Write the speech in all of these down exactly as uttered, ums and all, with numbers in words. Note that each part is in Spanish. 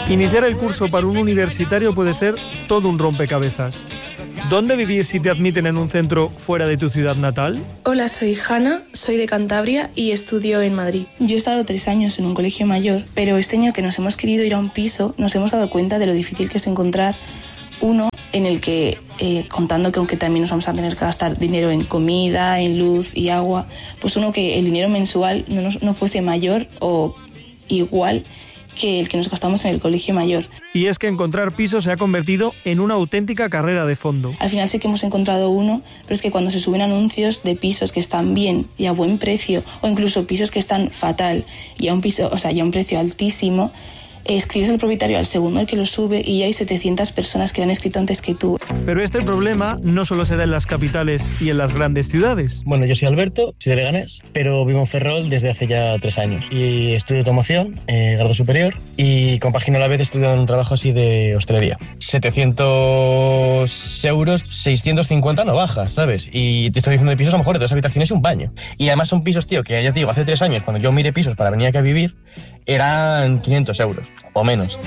Iniciar el curso para un universitario puede ser todo un rompecabezas. ¿Dónde vivir si te admiten en un centro fuera de tu ciudad natal? Hola, soy Hanna, soy de Cantabria y estudio en Madrid. Yo he estado tres años en un colegio mayor, pero este año que nos hemos querido ir a un piso, nos hemos dado cuenta de lo difícil que es encontrar uno en el que, eh, contando que aunque también nos vamos a tener que gastar dinero en comida, en luz y agua, pues uno que el dinero mensual no, nos, no fuese mayor o igual que el que nos gastamos en el colegio mayor. Y es que encontrar pisos se ha convertido en una auténtica carrera de fondo. Al final sí que hemos encontrado uno, pero es que cuando se suben anuncios de pisos que están bien y a buen precio, o incluso pisos que están fatal y a un piso, o sea, y a un precio altísimo, escribes al propietario al segundo al que lo sube y ya hay setecientas personas que lo han escrito antes que tú. Pero este problema no solo se da en las capitales y en las grandes ciudades. Bueno, yo soy Alberto, soy de Leganés, pero vivo en Ferrol desde hace ya tres años. Y estudio automoción, eh, grado superior, y compagino a la vez estudiando un trabajo así de hostelería. setecientos euros, seiscientos cincuenta no baja, ¿sabes? Y te estoy diciendo de pisos a lo mejor de dos habitaciones y un baño. Y además son pisos, tío, que ya te digo, hace tres años, cuando yo miré pisos para venir aquí a vivir, eran quinientos euros o menos.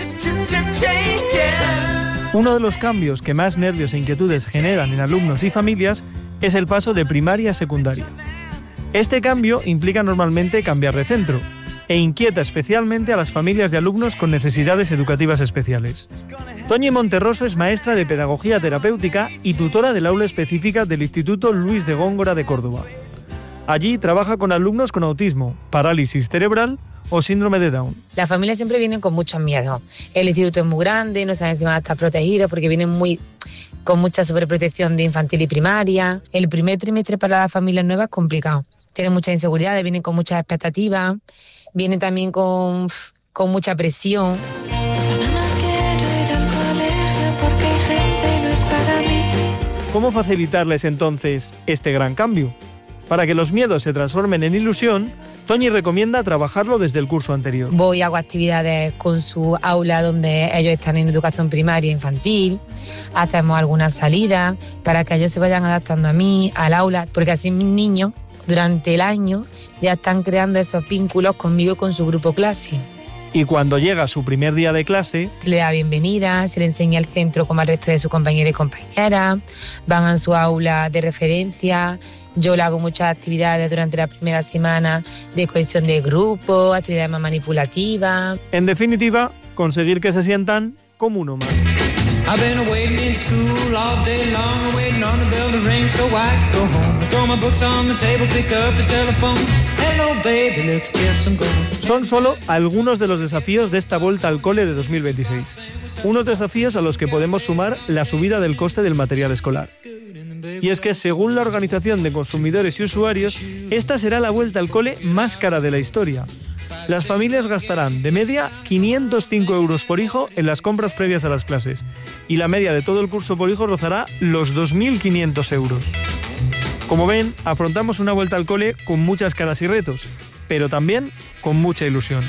Uno de los cambios que más nervios e inquietudes generan en alumnos y familias es el paso de primaria a secundaria. Este cambio implica normalmente cambiar de centro e inquieta especialmente a las familias de alumnos con necesidades educativas especiales. Toñi Monterroso es maestra de Pedagogía Terapéutica y tutora del aula específica del Instituto Luis de Góngora de Córdoba. Allí trabaja con alumnos con autismo, parálisis cerebral o síndrome de Down. Las familias siempre vienen con muchos miedos. El instituto es muy grande, no saben si van a estar protegidos porque vienen muy, con mucha sobreprotección de infantil y primaria. El primer trimestre para las familias nuevas es complicado. Tienen muchas inseguridades, vienen con muchas expectativas, vienen también con, con mucha presión. ¿Cómo facilitarles entonces este gran cambio? Para que los miedos se transformen en ilusión, Toñi recomienda trabajarlo desde el curso anterior. Voy, hago actividades con su aula donde ellos están en educación primaria e infantil, hacemos algunas salidas para que ellos se vayan adaptando a mí, al aula, porque así mis niños durante el año ya están creando esos vínculos conmigo y con su grupo clase. Y cuando llega su primer día de clase, se le da bienvenida, se le enseña el centro como al resto de sus compañeros y compañeras, van a su aula de referencia. Yo le hago muchas actividades durante la primera semana de cohesión de grupo, actividades más manipulativas. En definitiva, conseguir que se sientan como uno más. I've been waiting in school all day long, waiting on the bell to ring so I can go home. Throw my books on the table, pick up the telephone. Hello baby, let's get some going. Son solo algunos de los desafíos de esta vuelta al cole de dos mil veintiséis. Unos desafíos a los que podemos sumar la subida del coste del material escolar. Y es que, según la Organización de Consumidores y Usuarios, esta será la vuelta al cole más cara de la historia. Las familias gastarán, de media, quinientos cinco euros por hijo en las compras previas a las clases, y la media de todo el curso por hijo rozará los dos mil quinientos euros. Como ven, afrontamos una vuelta al cole con muchas caras y retos, pero también con mucha ilusión.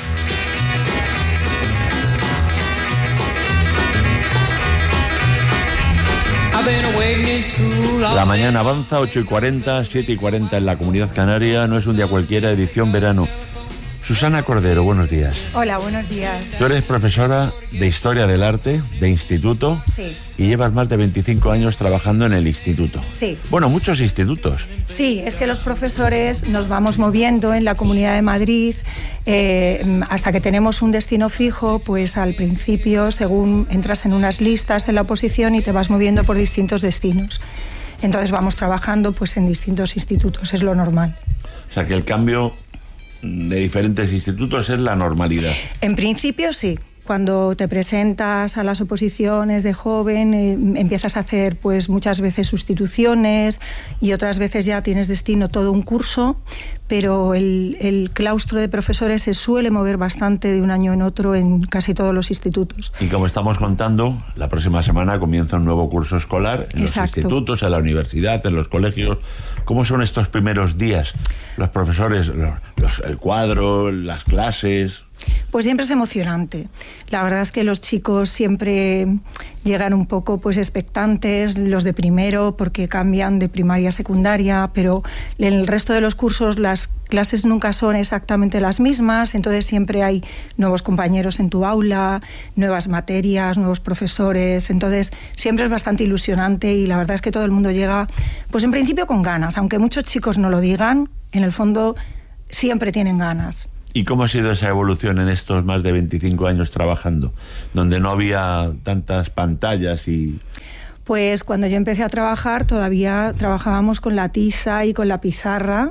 La mañana avanza, ocho y cuarenta, siete y cuarenta en la Comunidad Canaria. No es un día cualquiera, edición verano. Susana Cordero, buenos días. Hola, buenos días. Tú eres profesora de Historia del Arte, de instituto. Sí. Y llevas más de veinticinco años trabajando en el instituto. Sí. Bueno, muchos institutos. Sí, es que los profesores nos vamos moviendo en la Comunidad de Madrid eh, hasta que tenemos un destino fijo, pues al principio, según entras en unas listas de la oposición y te vas moviendo por distintos destinos. Entonces vamos trabajando pues en distintos institutos, es lo normal. O sea que el cambio de diferentes institutos es la normalidad. En principio sí. Cuando te presentas a las oposiciones de joven, eh, empiezas a hacer pues muchas veces sustituciones y otras veces ya tienes destino todo un curso, pero el, el claustro de profesores se suele mover bastante de un año en otro en casi todos los institutos. Y como estamos contando, la próxima semana comienza un nuevo curso escolar en Exacto. los institutos, en la universidad, en los colegios. ¿Cómo son estos primeros días? Los profesores, los, los, el cuadro, las clases... Pues siempre es emocionante. La verdad es que los chicos siempre llegan un poco pues expectantes, los de primero, porque cambian de primaria a secundaria, pero en el resto de los cursos las clases nunca son exactamente las mismas, entonces siempre hay nuevos compañeros en tu aula, nuevas materias, nuevos profesores, entonces siempre es bastante ilusionante y la verdad es que todo el mundo llega, pues en principio con ganas, aunque muchos chicos no lo digan, en el fondo siempre tienen ganas. ¿Y cómo ha sido esa evolución en estos más de veinticinco años trabajando, donde no había tantas pantallas y...? Pues cuando yo empecé a trabajar todavía trabajábamos con la tiza y con la pizarra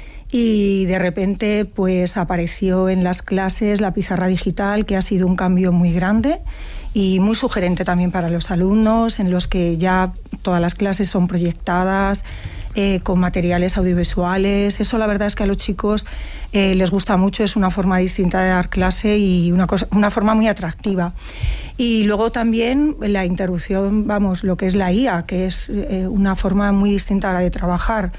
y de repente pues apareció en las clases la pizarra digital, que ha sido un cambio muy grande y muy sugerente también para los alumnos, en los que ya todas las clases son proyectadas, Eh, con materiales audiovisuales. Eso la verdad es que a los chicos eh, les gusta mucho, es una forma distinta de dar clase y una, cosa, una forma muy atractiva. Y luego también la interrupción, vamos, lo que es la I A, que es eh, una forma muy distinta a la de trabajar,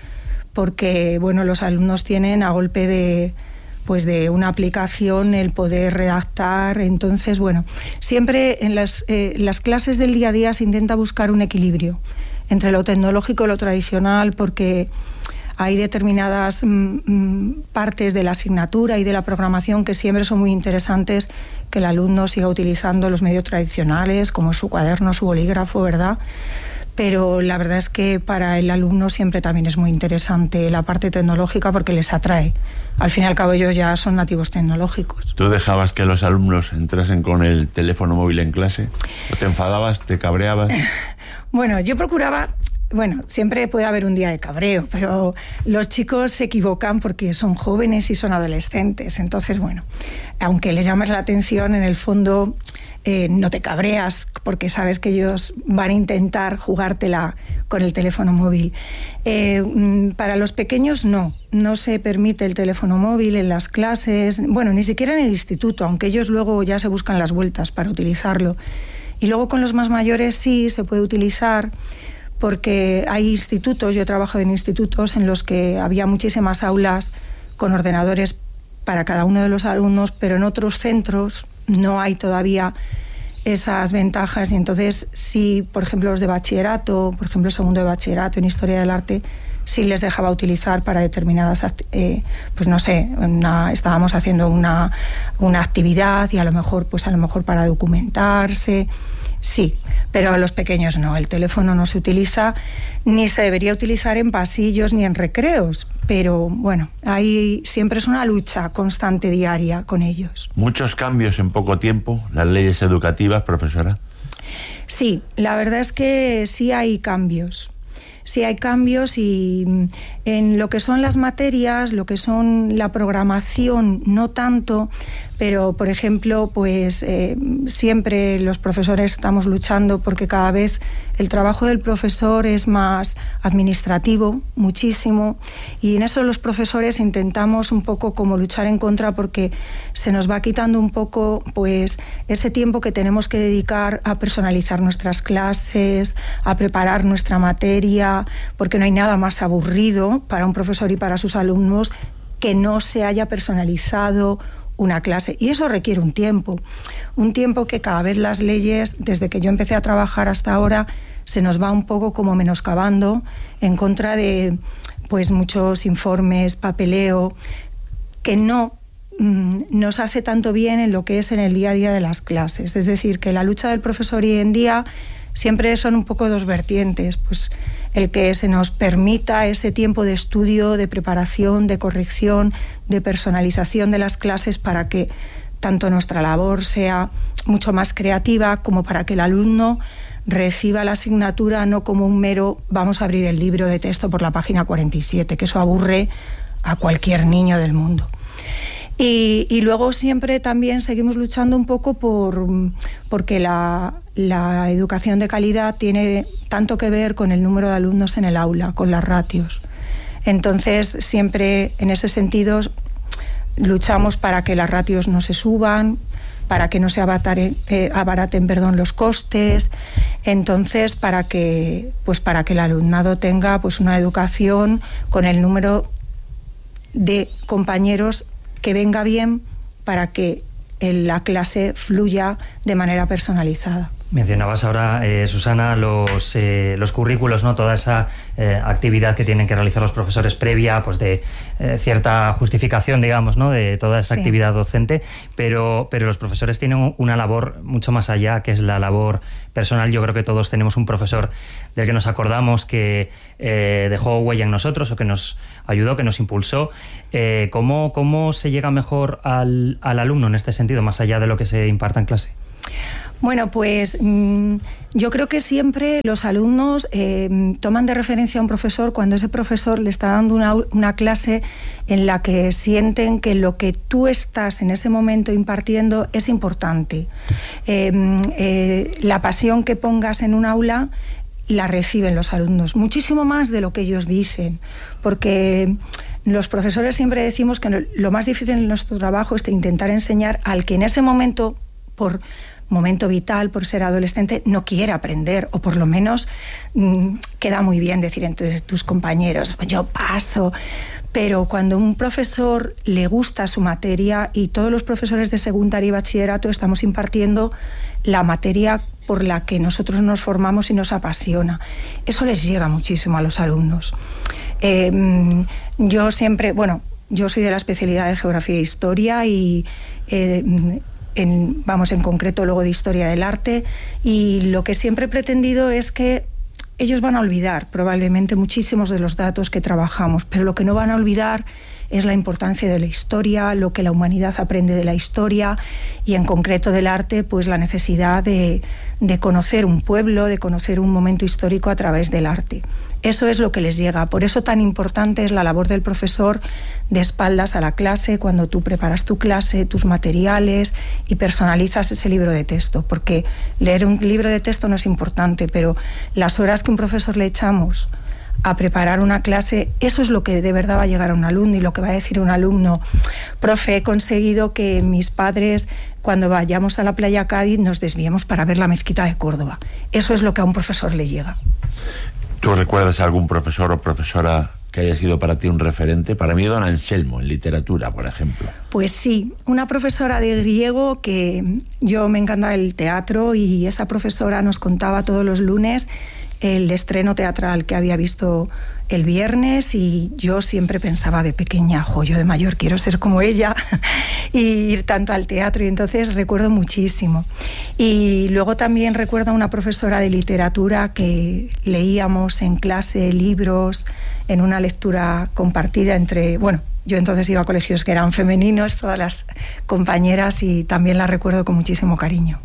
porque bueno, los alumnos tienen a golpe de pues de una aplicación el poder redactar. Entonces, bueno, siempre en las, eh, las clases del día a día se intenta buscar un equilibrio entre lo tecnológico y lo tradicional, porque hay determinadas mm, partes de la asignatura y de la programación que siempre son muy interesantes que el alumno siga utilizando los medios tradicionales, como su cuaderno, su bolígrafo, ¿verdad? Pero la verdad es que para el alumno siempre también es muy interesante la parte tecnológica porque les atrae. Al fin y al cabo ellos ya son nativos tecnológicos. ¿Tú dejabas que los alumnos entrasen con el teléfono móvil en clase? ¿O te enfadabas, te cabreabas? Bueno, yo procuraba... Bueno, siempre puede haber un día de cabreo, pero los chicos se equivocan porque son jóvenes y son adolescentes. Entonces, bueno, aunque les llames la atención, en el fondo eh, no te cabreas porque sabes que ellos van a intentar jugártela con el teléfono móvil. Eh, para los pequeños no, no se permite el teléfono móvil en las clases, bueno, ni siquiera en el instituto, aunque ellos luego ya se buscan las vueltas para utilizarlo. Y luego con los más mayores sí se puede utilizar, porque hay institutos, yo he trabajado en institutos en los que había muchísimas aulas con ordenadores para cada uno de los alumnos, pero en otros centros no hay todavía esas ventajas y entonces sí, por ejemplo, los de bachillerato, por ejemplo, segundo de bachillerato en Historia del Arte, sí les dejaba utilizar para determinadas, eh, pues no sé, una, estábamos haciendo una, una actividad y a lo mejor, pues a lo mejor para documentarse. Sí, pero a los pequeños no. El teléfono no se utiliza, ni se debería utilizar en pasillos ni en recreos. Pero bueno, ahí siempre es una lucha constante, diaria, con ellos. ¿Muchos cambios en poco tiempo? ¿Las leyes educativas, profesora? Sí, la verdad es que sí hay cambios. Sí hay cambios y en lo que son las materias, lo que son la programación, no tanto, pero por ejemplo, pues eh, siempre los profesores estamos luchando porque cada vez el trabajo del profesor es más administrativo, muchísimo, y en eso los profesores intentamos un poco como luchar en contra porque se nos va quitando un poco pues ese tiempo que tenemos que dedicar a personalizar nuestras clases, a preparar nuestra materia, porque no hay nada más aburrido para un profesor y para sus alumnos que no se haya personalizado una clase. Y eso requiere un tiempo, un tiempo que cada vez las leyes, desde que yo empecé a trabajar hasta ahora, se nos va un poco como menoscabando en contra de pues muchos informes, papeleo, que no mm, nos hace tanto bien en lo que es en el día a día de las clases. Es decir, que la lucha del profesor hoy en día siempre son un poco dos vertientes, pues el que se nos permita ese tiempo de estudio, de preparación, de corrección, de personalización de las clases para que tanto nuestra labor sea mucho más creativa como para que el alumno reciba la asignatura no como un mero vamos a abrir el libro de texto por la página cuarenta y siete, que eso aburre a cualquier niño del mundo. Y, y luego siempre también seguimos luchando un poco por porque la, la educación de calidad tiene tanto que ver con el número de alumnos en el aula, con las ratios. Entonces, siempre en ese sentido luchamos para que las ratios no se suban, para que no se abatare, eh, abaraten perdón, los costes, entonces para que, pues para que el alumnado tenga pues una educación con el número de compañeros que venga bien para que la clase fluya de manera personalizada. Mencionabas ahora, eh, Susana, los, eh, los currículos, ¿no? Toda esa eh, actividad que tienen que realizar los profesores previa, pues de eh, cierta justificación, digamos, ¿no? De toda esa sí. actividad docente, pero, pero los profesores tienen una labor mucho más allá, que es la labor personal. Yo creo que todos tenemos un profesor del que nos acordamos que eh, dejó huella en nosotros o que nos ayudó, que nos impulsó. Eh, ¿cómo, ¿Cómo se llega mejor al, al alumno en este sentido, más allá de lo que se imparta en clase? Bueno, pues mmm, yo creo que siempre los alumnos eh, toman de referencia a un profesor cuando ese profesor le está dando una, una clase en la que sienten que lo que tú estás en ese momento impartiendo es importante. Eh, eh, la pasión que pongas en un aula la reciben los alumnos, muchísimo más de lo que ellos dicen, porque los profesores siempre decimos que lo más difícil en nuestro trabajo es intentar enseñar al que en ese momento, por momento vital, por ser adolescente, no quiere aprender, o por lo menos mmm, queda muy bien decir entonces tus compañeros, yo paso. Pero cuando a un profesor le gusta su materia, y todos los profesores de secundaria y bachillerato estamos impartiendo la materia por la que nosotros nos formamos y nos apasiona, eso les llega muchísimo a los alumnos. Eh, yo siempre, bueno, yo soy de la especialidad de Geografía e Historia y eh, En, vamos, en concreto luego de Historia del Arte, y lo que siempre he pretendido es que ellos van a olvidar probablemente muchísimos de los datos que trabajamos, pero lo que no van a olvidar es la importancia de la historia, lo que la humanidad aprende de la historia, y en concreto del arte, pues la necesidad de, de conocer un pueblo, de conocer un momento histórico a través del arte. Eso es lo que les llega. Por eso tan importante es la labor del profesor de espaldas a la clase, cuando tú preparas tu clase, tus materiales y personalizas ese libro de texto. Porque leer un libro de texto no es importante, pero las horas que un profesor le echamos a preparar una clase, eso es lo que de verdad va a llegar a un alumno, y lo que va a decir un alumno: profe, he conseguido que mis padres, cuando vayamos a la playa Cádiz, nos desviemos para ver la mezquita de Córdoba. Eso es lo que a un profesor le llega. ¿Tú recuerdas a algún profesor o profesora que haya sido para ti un referente? Para mí, don Anselmo, en literatura, por ejemplo. Pues sí, una profesora de griego, que yo me encanta el teatro, y esa profesora nos contaba todos los lunes el estreno teatral que había visto el viernes, y yo siempre pensaba de pequeña, jo, yo de mayor quiero ser como ella y ir tanto al teatro, y entonces recuerdo muchísimo. Y luego también recuerdo a una profesora de literatura que leíamos en clase libros en una lectura compartida entre, bueno, yo entonces iba a colegios que eran femeninos, todas las compañeras, y también la recuerdo con muchísimo cariño.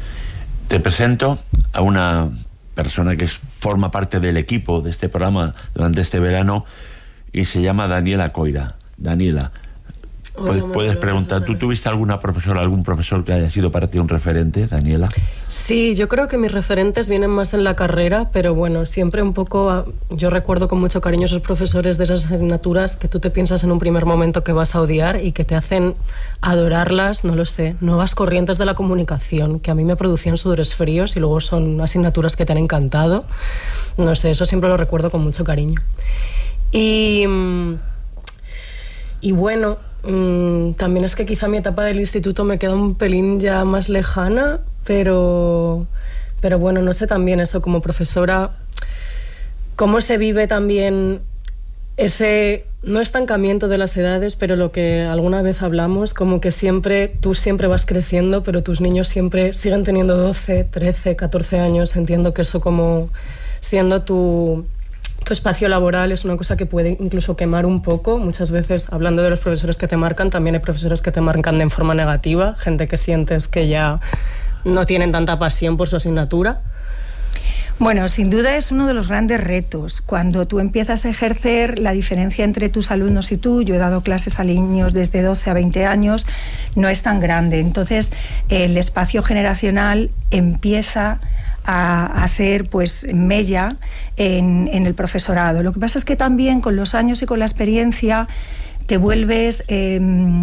Te presento a una persona que es, forma parte del equipo de este programa durante este verano, y se llama Daniela Coira. Daniela, Hola, puedes preguntar, ¿tú tuviste alguna profesora, algún profesor que haya sido para ti un referente, Daniela? Sí, yo creo que mis referentes vienen más en la carrera, pero bueno, siempre un poco, yo recuerdo con mucho cariño esos profesores de esas asignaturas que tú te piensas en un primer momento que vas a odiar y que te hacen adorarlas, no lo sé, nuevas corrientes de la comunicación, que a mí me producían sudores fríos y luego son asignaturas que te han encantado. No sé, eso siempre lo recuerdo con mucho cariño. Y, y bueno, mmm, también es que quizá mi etapa del instituto me queda un pelín ya más lejana, pero, pero bueno, no sé, también eso como profesora, cómo se vive también ese no estancamiento de las edades, pero lo que alguna vez hablamos, como que siempre, tú siempre vas creciendo, pero tus niños siempre siguen teniendo doce, trece, catorce años. Entiendo que eso, como siendo tu, tu espacio laboral, es una cosa que puede incluso quemar un poco. Muchas veces, hablando de los profesores que te marcan, también hay profesores que te marcan de forma negativa, gente que sientes que ya no tienen tanta pasión por su asignatura. Bueno, sin duda es uno de los grandes retos. Cuando tú empiezas a ejercer, la diferencia entre tus alumnos y tú, yo he dado clases a niños desde doce a veinte años, no es tan grande. Entonces, el espacio generacional empieza a hacer pues mella en, en el profesorado. Lo que pasa es que también con los años y con la experiencia te vuelves eh,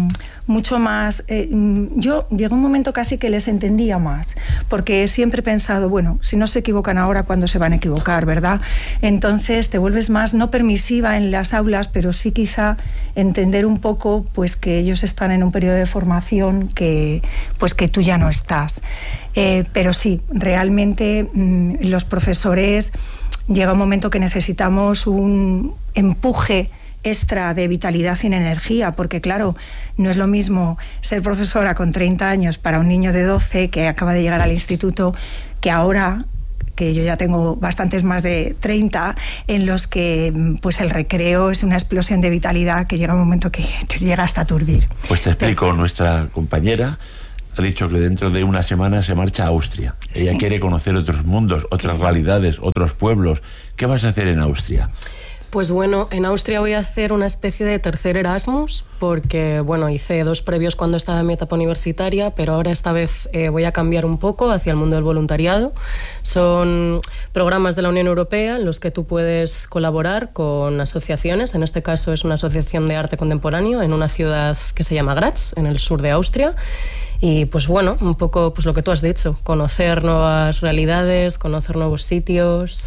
mucho más... Eh, yo llegó un momento casi que les entendía más, porque siempre he pensado, bueno, si no se equivocan ahora, ¿cuándo se van a equivocar, verdad? Entonces te vuelves más, no permisiva en las aulas, pero sí quizá entender un poco pues que ellos están en un periodo de formación que, pues, que tú ya no estás. Eh, pero sí, realmente mmm, los profesores llega un momento que necesitamos un empuje extra de vitalidad y energía, porque claro, no es lo mismo ser profesora con treinta años para un niño de doce que acaba de llegar al instituto, que ahora, que yo ya tengo bastantes más de treinta, en los que pues el recreo es una explosión de vitalidad que llega un momento que te llega hasta aturdir. Pues te explico, Pero, nuestra compañera ha dicho que dentro de una semana se marcha a Austria. ¿Sí? Ella quiere conocer otros mundos, otras ¿Qué? realidades, otros pueblos. ¿Qué vas a hacer en Austria? Pues bueno, en Austria voy a hacer una especie de tercer Erasmus, porque bueno, hice dos previos cuando estaba en mi etapa universitaria, pero ahora esta vez eh, voy a cambiar un poco hacia el mundo del voluntariado. Son programas de la Unión Europea en los que tú puedes colaborar con asociaciones. En este caso es una asociación de arte contemporáneo en una ciudad que se llama Graz, en el sur de Austria. Y pues bueno, un poco pues lo que tú has dicho, conocer nuevas realidades, conocer nuevos sitios.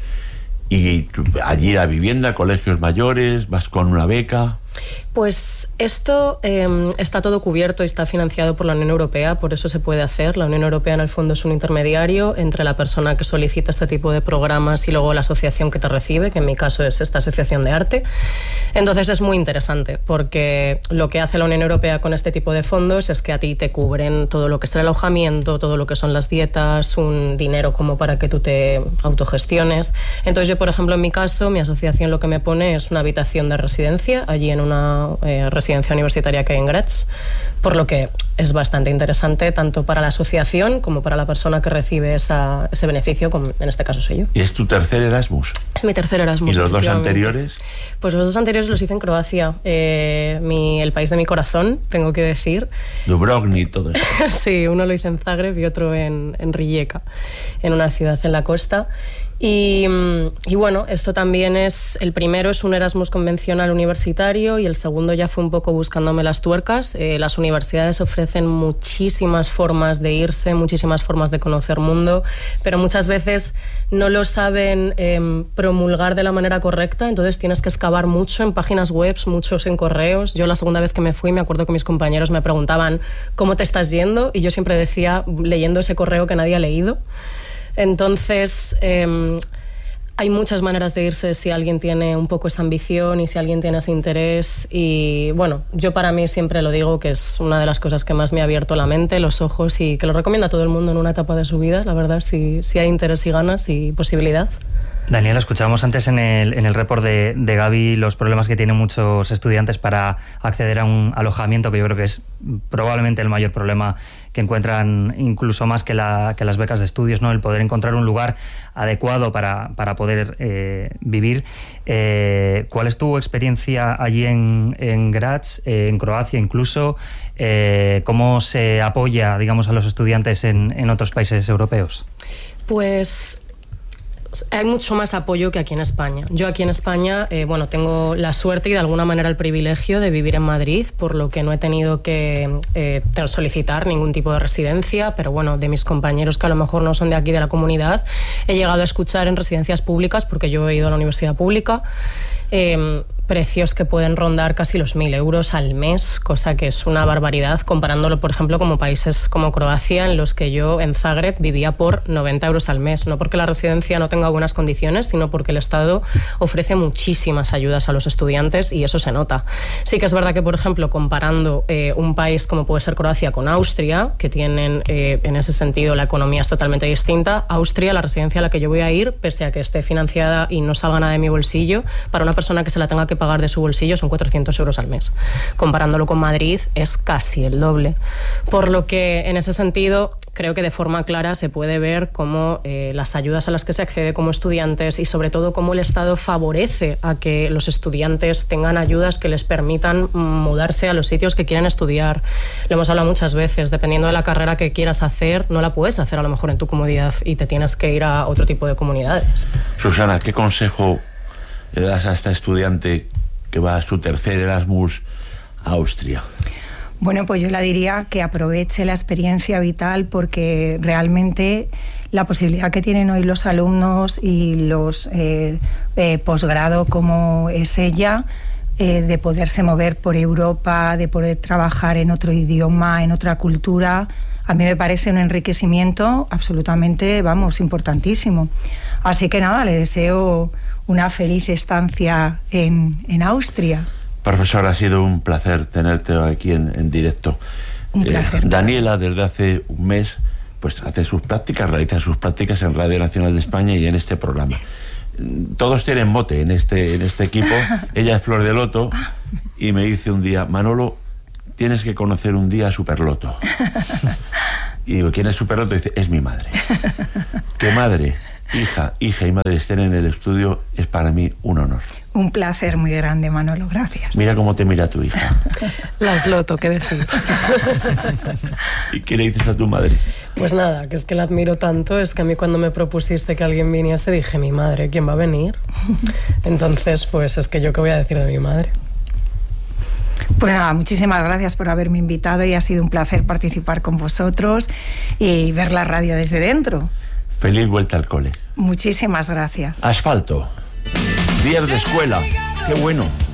¿Y allí a vivienda, colegios mayores, vas con una beca? Pues esto eh, está todo cubierto y está financiado por la Unión Europea, por eso se puede hacer. La Unión Europea en el fondo es un intermediario entre la persona que solicita este tipo de programas y luego la asociación que te recibe, que en mi caso es esta asociación de arte. Entonces es muy interesante porque lo que hace la Unión Europea con este tipo de fondos es que a ti te cubren todo lo que es el alojamiento, todo lo que son las dietas, un dinero como para que tú te autogestiones. Entonces yo, por ejemplo, en mi caso, mi asociación lo que me pone es una habitación de residencia allí en una eh, residencia universitaria que hay en Graz, por lo que es bastante interesante tanto para la asociación como para la persona que recibe esa, ese beneficio, como en este caso soy yo. ¿Y es tu tercer Erasmus? Es mi tercer Erasmus. ¿Y los dos anteriores? Pues los dos anteriores los hice en Croacia, eh, mi, el país de mi corazón, tengo que decir. Dubrovnik, todo eso. Sí, uno lo hice en Zagreb y otro en, en Rijeka, en una ciudad en la costa. Y, y bueno, esto también es, el primero es un Erasmus convencional universitario y el segundo ya fue un poco buscándome las tuercas. Eh, las universidades ofrecen muchísimas formas de irse, muchísimas formas de conocer mundo, pero muchas veces no lo saben eh, promulgar de la manera correcta, entonces tienes que excavar mucho en páginas web, muchos en correos. Yo la segunda vez que me fui me acuerdo que mis compañeros me preguntaban ¿cómo te estás yendo? Y yo siempre decía, leyendo ese correo que nadie ha leído. Entonces, eh, hay muchas maneras de irse si alguien tiene un poco esa ambición y si alguien tiene ese interés. Y bueno, yo para mí siempre lo digo que es una de las cosas que más me ha abierto la mente, los ojos, y que lo recomiendo a todo el mundo en una etapa de su vida, la verdad, si, si hay interés y ganas y posibilidad. Daniela, escuchábamos antes en el, en el report de, de Gaby los problemas que tienen muchos estudiantes para acceder a un alojamiento, que yo creo que es probablemente el mayor problema que encuentran, incluso más que, la, que las becas de estudios, ¿no? El poder encontrar un lugar adecuado para, para poder eh, vivir. Eh, ¿Cuál es tu experiencia allí en, en Graz, eh, en Croacia incluso? Eh, ¿Cómo se apoya, digamos, a los estudiantes en, en otros países europeos? Pues hay mucho más apoyo que aquí en España. Yo aquí en España, eh, bueno, tengo la suerte y de alguna manera el privilegio de vivir en Madrid, por lo que no he tenido que eh, solicitar ningún tipo de residencia, pero bueno, de mis compañeros que a lo mejor no son de aquí de la comunidad, he llegado a escuchar en residencias públicas, porque yo he ido a la universidad pública, eh, precios que pueden rondar casi los mil euros al mes, cosa que es una barbaridad comparándolo, por ejemplo, como países como Croacia, en los que yo en Zagreb vivía por noventa euros al mes. No porque la residencia no tenga buenas condiciones, sino porque el Estado ofrece muchísimas ayudas a los estudiantes y eso se nota. Sí que es verdad que, por ejemplo, comparando eh, un país como puede ser Croacia con Austria, que tienen eh, en ese sentido la economía es totalmente distinta, Austria, la residencia a la que yo voy a ir, pese a que esté financiada y no salga nada de mi bolsillo, para una persona que se la tenga que pagar de su bolsillo son cuatrocientos euros al mes. Comparándolo con Madrid es casi el doble. Por lo que en ese sentido creo que de forma clara se puede ver cómo eh, las ayudas a las que se accede como estudiantes y sobre todo cómo el Estado favorece a que los estudiantes tengan ayudas que les permitan mudarse a los sitios que quieren estudiar. Lo hemos hablado muchas veces, dependiendo de la carrera que quieras hacer, no la puedes hacer a lo mejor en tu comodidad y te tienes que ir a otro tipo de comunidades. Susana, ¿qué consejo le das a esta estudiante que va a su tercer Erasmus a Austria? Bueno, pues yo la diría que aproveche la experiencia vital, porque realmente la posibilidad que tienen hoy los alumnos y los eh, eh, posgrado como es ella, eh, de poderse mover por Europa, de poder trabajar en otro idioma, en otra cultura, a mí me parece un enriquecimiento absolutamente, vamos, importantísimo. Así que nada, le deseo una feliz estancia en, en Austria. Profesor, ha sido un placer tenerte aquí en, en directo. Un placer. Eh, Daniela, desde hace un mes, pues hace sus prácticas, realiza sus prácticas en Radio Nacional de España y en este programa. Todos tienen mote en este, en este equipo. Ella es Flor de Loto y me dice un día, Manolo, tienes que conocer un día a Superloto. Y digo, ¿quién es Superloto? Y dice, es mi madre. Que madre, hija, hija y madre estén en el estudio es para mí un honor. Un placer muy grande, Manolo, gracias. Mira cómo te mira tu hija. Las Loto, ¿qué decir? ¿Y qué le dices a tu madre? Pues nada, que es que la admiro tanto, es que a mí cuando me propusiste que alguien viniese dije, mi madre, ¿quién va a venir? Entonces, pues es que yo qué voy a decir de mi madre. Pues nada, muchísimas gracias por haberme invitado y ha sido un placer participar con vosotros y ver la radio desde dentro. Feliz vuelta al cole. Muchísimas gracias. Asfalto. Días de escuela. Qué bueno.